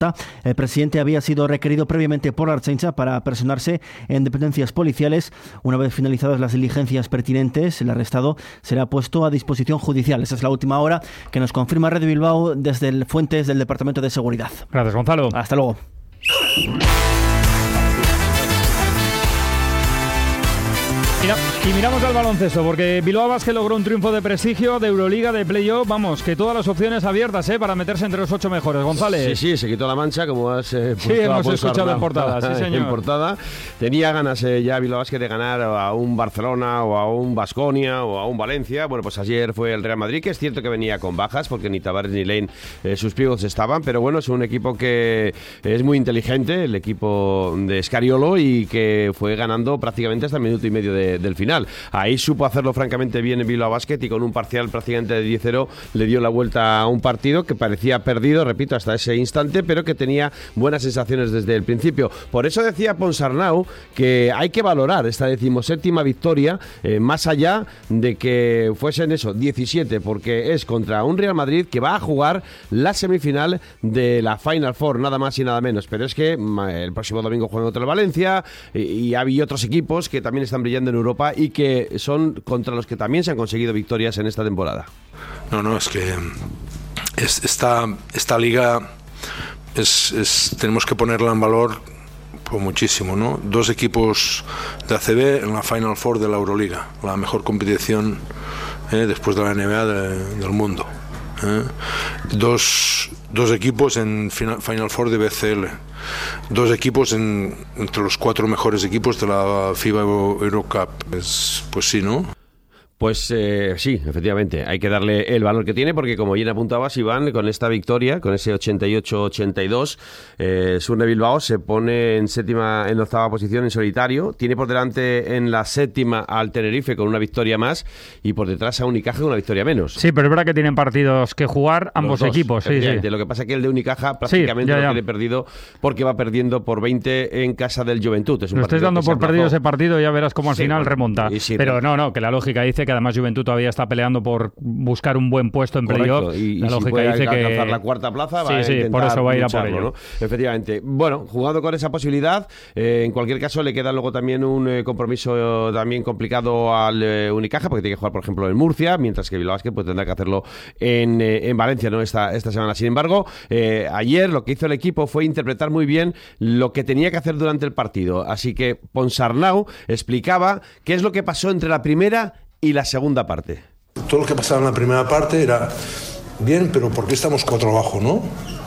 El presidente había sido requerido previamente por la Ertzaintza para personarse en dependencias policiales. Una vez finalizadas las diligencias pertinentes, el arrestado será puesto a disposición judicial. Esa es la última hora que nos confirma Radio Bilbao desde fuentes del Departamento de Seguridad. Gracias, Gonzalo. Hasta luego. Y miramos al baloncesto, porque Bilbao Basket logró un triunfo de prestigio, de Euroliga, de playoff. Vamos, que todas las opciones abiertas para meterse entre los 8 mejores. González. Sí, se quitó la mancha, como has sí, hemos escuchado en portada, sí, señor. En portada. Tenía ganas ya Bilbao Basket de ganar a un Barcelona o a un Baskonia o a un Valencia. Bueno, pues ayer fue el Real Madrid, que es cierto que venía con bajas, porque ni Tavares ni Lane, sus pivots estaban, pero bueno, es un equipo que es muy inteligente, el equipo de Scariolo, y que fue ganando prácticamente hasta el minuto y medio del final. Ahí supo hacerlo francamente bien en Bilbao Basket, y con un parcial prácticamente de 10-0 le dio la vuelta a un partido que parecía perdido, repito, hasta ese instante, pero que tenía buenas sensaciones desde el principio. Por eso decía Ponsarnau que hay que valorar esta 17ª victoria, más allá de que fuesen 17, porque es contra un Real Madrid que va a jugar la semifinal de la Final Four, nada más y nada menos. Pero es que el próximo domingo juegan contra el Valencia, y había otros equipos que también están brillando en Europa y que son contra los que también se han conseguido victorias en esta temporada. No, es que esta liga tenemos que ponerla en valor por muchísimo, ¿no? 2 equipos de ACB en la Final Four de la Euroliga, la mejor competición después de la NBA del mundo. Dos equipos en Final Four de BCL, 2 equipos entre los 4 mejores equipos de la FIBA Eurocup. Pues sí, ¿no? Pues sí, efectivamente, hay que darle el valor que tiene, porque como bien apuntabas, Iván, con esta victoria, con ese 88-82, Surne Bilbao se pone en 8ª posición en solitario, tiene por delante en la 7ª al Tenerife con una victoria más, y por detrás a Unicaja con una victoria menos. Sí, pero es verdad que tienen partidos que jugar ambos equipos. Sí. Lo que pasa es que el de Unicaja prácticamente lo tiene perdido, porque va perdiendo por 20 en casa del Juventud. Lo estés dando por perdido ese partido y ya verás cómo al final remonta. Pero no, que la lógica dice que además Juventud todavía está peleando por buscar un buen puesto en playoff. Y la lógica si puede dice que alcanzar la 4ª plaza, va a intentar por eso va a ir a por ello, ¿no? Efectivamente. Bueno, jugando con esa posibilidad, en cualquier caso le queda luego también un compromiso también complicado al Unicaja, porque tiene que jugar, por ejemplo, en Murcia, mientras que Bilbao Basket pues tendrá que hacerlo en Valencia, ¿no? Esta semana. Sin embargo, ayer lo que hizo el equipo fue interpretar muy bien lo que tenía que hacer durante el partido. Así que Ponsarnau explicaba qué es lo que pasó entre la primera y la segunda parte. Todo lo que pasaba en la primera parte era bien, pero ¿por qué estamos 4 abajo, no?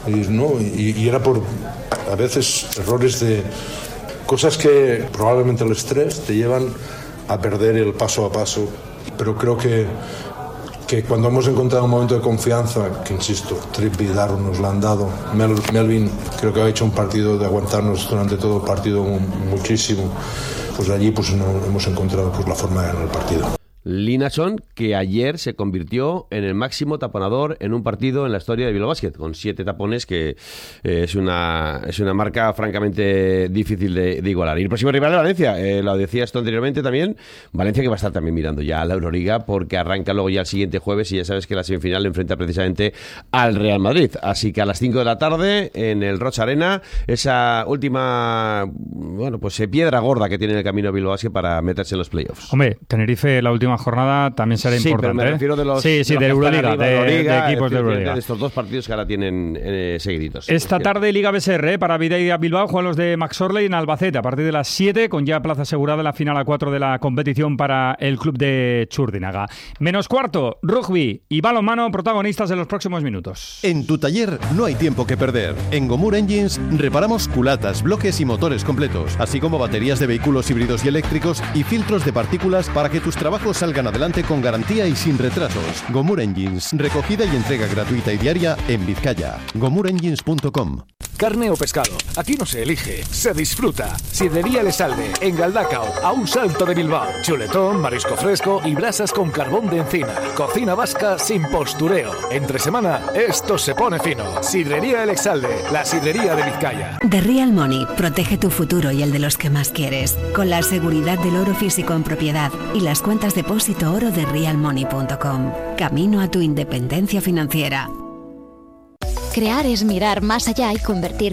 Y era por, a veces, errores de cosas que probablemente el estrés te llevan a perder el paso a paso. Pero creo que cuando hemos encontrado un momento de confianza, que insisto, Tripp y Darrow nos lo han dado, Melvin creo que ha hecho un partido de aguantarnos durante todo el partido muchísimo, pues allí pues hemos encontrado pues la forma de ganar el partido. Linason, que ayer se convirtió en el máximo taponador en un partido en la historia de Bilbao Basket, con 7 tapones, que es una marca francamente difícil de igualar. Y el próximo rival de Valencia, lo decías tú anteriormente también, Valencia, que va a estar también mirando ya a la Euroliga, porque arranca luego ya el siguiente jueves, y ya sabes que la semifinal le enfrenta precisamente al Real Madrid. Así que a las 5 de la tarde en el Rocha Arena, esa última piedra gorda que tiene en el camino Bilbao Basket para meterse en los playoffs. Hombre, Tenerife la última jornada también será importante. Pero me refiero de los de Euroliga, de equipos de Euroliga. De estos 2 partidos que ahora tienen seguiditos. Esta tarde Liga BSR, para Bidaia Bilbao, juegan los de Max Orley en Albacete a partir de las 7, con ya plaza asegurada en la final a 4 de la competición para el club de Txurdinaga. -4, rugby y balonmano, protagonistas en los próximos minutos. En tu taller no hay tiempo que perder. En Gomur Engines reparamos culatas, bloques y motores completos, así como baterías de vehículos híbridos y eléctricos y filtros de partículas para que tus trabajos salgan adelante con garantía y sin retrasos. Gomur Engines, recogida y entrega gratuita y diaria en Vizcaya. gomurengines.com. Carne o pescado, aquí no se elige, se disfruta. Sidrería El Salve, en Galdacao, a un salto de Bilbao. Chuletón, marisco fresco y brasas con carbón de encina. Cocina vasca sin postureo. Entre semana, esto se pone fino. Sidrería El Exalde, la sidrería de Vizcaya. The Real Money protege tu futuro y el de los que más quieres, con la seguridad del oro físico en propiedad y las cuentas depósito oro de realmoney.com. Camino a tu independencia financiera. Crear es mirar más allá y convertir